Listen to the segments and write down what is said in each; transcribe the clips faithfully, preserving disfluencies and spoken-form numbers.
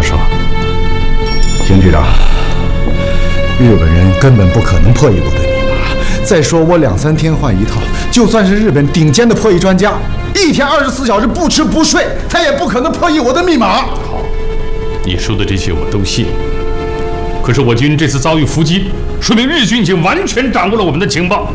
要说。 邢局长，日本人根本不可能破译我的密码。再说我两三天换一套，就算是日本顶尖的破译专家，一天二十四小时不吃不睡，他也不可能破译我的密码。 好，你说的这些我都信。可是我军这次遭遇伏击，说明日军已经完全掌握了我们的情报。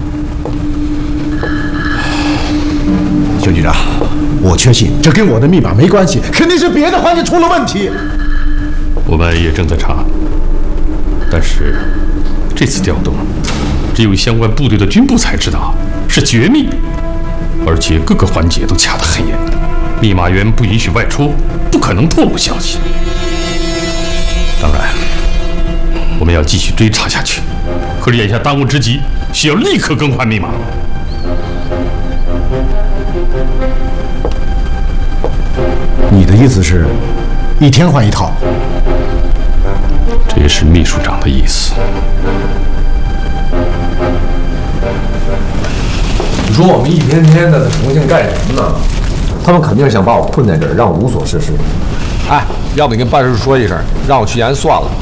邢局长，我确信这跟我的密码没关系，肯定是别的环节出了问题。 我们也正在查，但是这次调动只有相关部队的军部才知道，是绝密，而且各个环节都卡得很严，密码员不允许外出，不可能透露消息。当然，我们要继续追查下去，可是眼下当务之急，需要立刻更换密码。 你的意思是，一天换一套？ 这也是秘书长的意思。 你说我们一天天的在重庆干什么呢？他们肯定想把我困在这儿，让我无所事事。哎，要不你跟办事处说一声，让我去延安算了。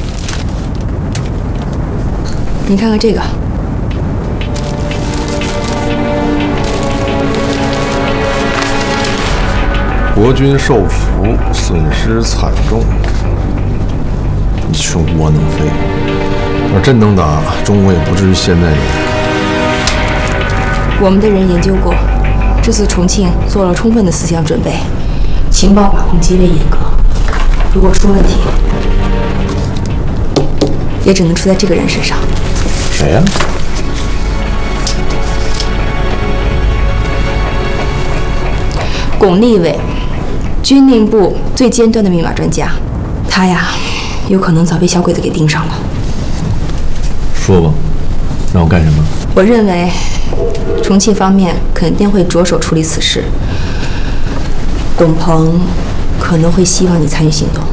你看看这个。 国军受俘，损失惨重。你说窝囊废！要真能打，中国也不至于现在这样。 我们的人研究过，这次重庆做了充分的思想准备，情报把控极为严格。如果出问题，也只能出在这个人身上。 谁呀？ 巩立伟，军令部最尖端的密码专家，他呀，有可能早被小鬼子给盯上了。 说吧，让我干什么？ 我认为，重庆方面肯定会着手处理此事。董鹏可能会希望你参与行动。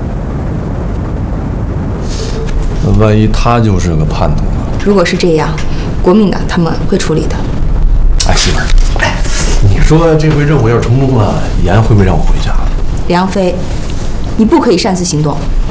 那万一他就是个叛徒呢？ 如果是这样，国民党他们会处理的。 哎，媳妇儿，哎，你说这回任务要是成功了，延安会不会让我回家？ 梁飞，你不可以擅自行动。